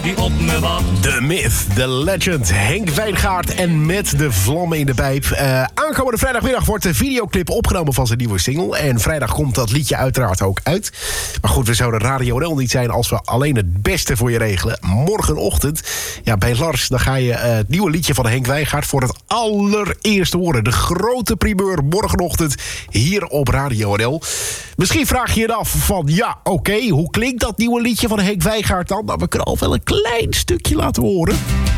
die op me wacht. De myth, de legend, Henk Wijngaard en Met de Vlammen in de Pijp. Aankomende vrijdagmiddag wordt de videoclip opgenomen van zijn nieuwe single. En vrijdag komt dat liedje uiteraard ook uit. Maar goed, we zouden Radio NL niet zijn als we alleen het beste voor je regelen. Morgenochtend, ja, bij Lars, dan ga je het nieuwe liedje van Henk Wijngaard voor het allereerste horen. De grote primeur morgenochtend hier op Radio NL. Misschien vraag je je af van, ja, oké, hoe klinkt dat nieuwe liedje van Henk Wijngaard dan? Nou, we kunnen al wel een klein stukje laten horen.